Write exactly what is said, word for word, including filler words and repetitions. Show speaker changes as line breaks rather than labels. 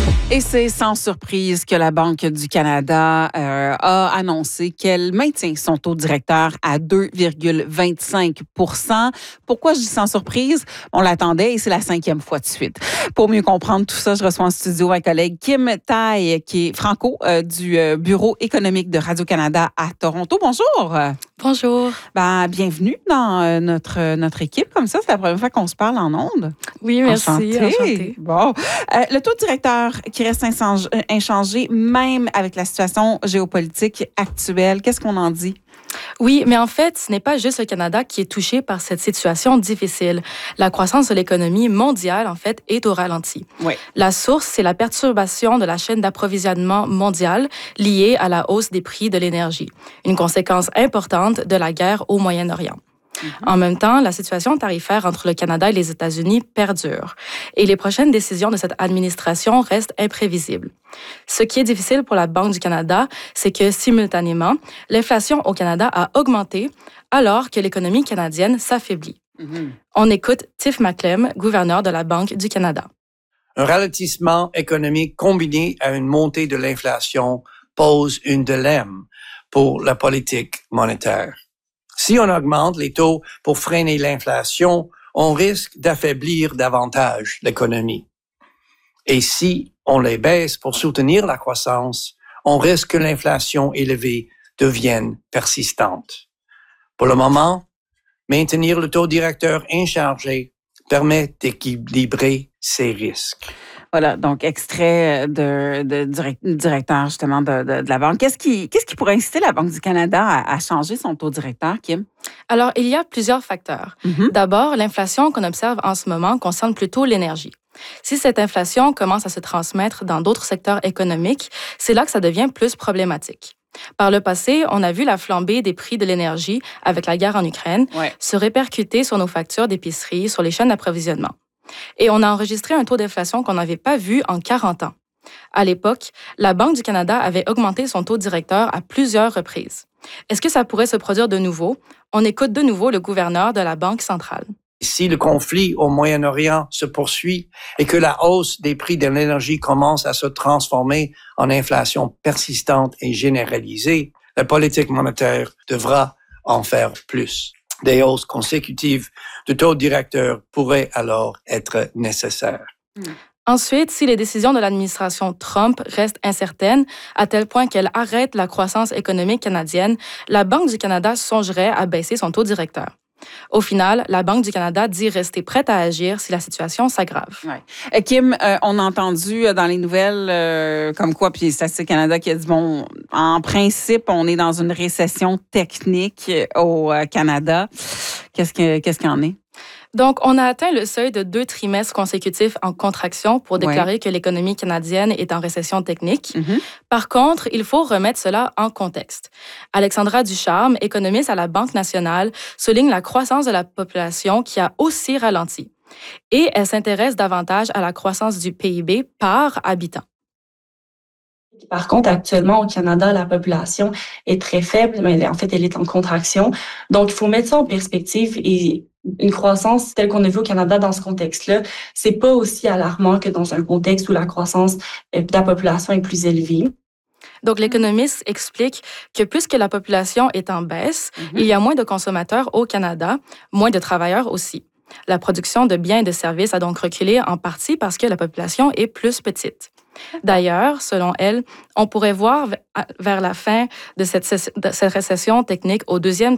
Et c'est sans surprise que la Banque du Canada euh, a annoncé qu'elle maintient son taux directeur à deux virgule vingt-cinq pour cent. Pourquoi je dis sans surprise? On l'attendait et c'est la cinquième fois de suite. Pour mieux comprendre tout ça, je reçois en studio ma collègue Kim Tai, qui est franco euh, du euh, Bureau économique de Radio-Canada à Toronto. Bonjour!
Bonjour.
Ben, bienvenue dans euh, notre, notre équipe. Comme ça, c'est la première fois qu'on se parle en ondes.
Oui, merci.
Enchantée.
Enchantée.
Bon. Euh, le taux directeur qui reste inchangé, même avec la situation géopolitique actuelle, qu'est-ce qu'on en dit?
Oui, mais en fait, ce n'est pas juste le Canada qui est touché par cette situation difficile. La croissance de l'économie mondiale, en fait, est au ralenti.
Oui.
La source, c'est la perturbation de la chaîne d'approvisionnement mondiale liée à la hausse des prix de l'énergie, une conséquence importante de la guerre au Moyen-Orient. En même temps, la situation tarifaire entre le Canada et les États-Unis perdure et les prochaines décisions de cette administration restent imprévisibles. Ce qui est difficile pour la Banque du Canada, c'est que simultanément, l'inflation au Canada a augmenté alors que l'économie canadienne s'affaiblit. Mm-hmm. On écoute Tiff Macklem, gouverneur de la Banque du Canada.
Un ralentissement économique combiné à une montée de l'inflation pose un dilemme pour la politique monétaire. Si on augmente les taux pour freiner l'inflation, on risque d'affaiblir davantage l'économie. Et si on les baisse pour soutenir la croissance, on risque que l'inflation élevée devienne persistante. Pour le moment, maintenir le taux directeur inchangé permet d'équilibrer ces risques.
Voilà, donc extrait de, de direct, directeur justement de, de, de la Banque. Qu'est-ce qui, qu'est-ce qui pourrait inciter la Banque du Canada à, à changer son taux directeur, Kim?
Alors, il y a plusieurs facteurs. Mm-hmm. D'abord, l'inflation qu'on observe en ce moment concerne plutôt l'énergie. Si cette inflation commence à se transmettre dans d'autres secteurs économiques, c'est là que ça devient plus problématique. Par le passé, on a vu la flambée des prix de l'énergie avec la guerre en Ukraine ouais. se répercuter sur nos factures d'épicerie, sur les chaînes d'approvisionnement. Et on a enregistré un taux d'inflation qu'on n'avait pas vu en quarante ans. À l'époque, la Banque du Canada avait augmenté son taux directeur à plusieurs reprises. Est-ce que ça pourrait se produire de nouveau? On écoute de nouveau le gouverneur de la Banque centrale.
Si le conflit au Moyen-Orient se poursuit et que la hausse des prix de l'énergie commence à se transformer en inflation persistante et généralisée, la politique monétaire devra en faire plus. Des hausses consécutives de taux directeur pourraient alors être nécessaires.
Mmh. Ensuite, si les décisions de l'administration Trump restent incertaines, à tel point qu'elle arrête la croissance économique canadienne, la Banque du Canada songerait à baisser son taux directeur. Au final, la Banque du Canada dit rester prête à agir si la situation s'aggrave.
Ouais. Kim, euh, on a entendu dans les nouvelles euh, comme quoi, puis Statistique Canada qui a dit, bon, en principe, on est dans une récession technique au Canada. Qu'est-ce que, qu'est-ce qu'il y en est?
Donc, on a atteint le seuil de deux trimestres consécutifs en contraction pour déclarer ouais. que l'économie canadienne est en récession technique. Mm-hmm. Par contre, il faut remettre cela en contexte. Alexandra Ducharme, économiste à la Banque nationale, souligne la croissance de la population qui a aussi ralenti. Et elle s'intéresse davantage à la croissance du P I B par habitant.
Par contre, actuellement, au Canada, la population est très faible, mais en fait, elle est en contraction. Donc, il faut mettre ça en perspective et une croissance telle qu'on a vu au Canada dans ce contexte-là, c'est pas aussi alarmant que dans un contexte où la croissance de la population est plus élevée.
Donc, l'économiste explique que puisque la population est en baisse, mm-hmm. il y a moins de consommateurs au Canada, moins de travailleurs aussi. La production de biens et de services a donc reculé en partie parce que la population est plus petite. D'ailleurs, selon elle, on pourrait voir vers la fin de cette, de cette récession technique au deuxième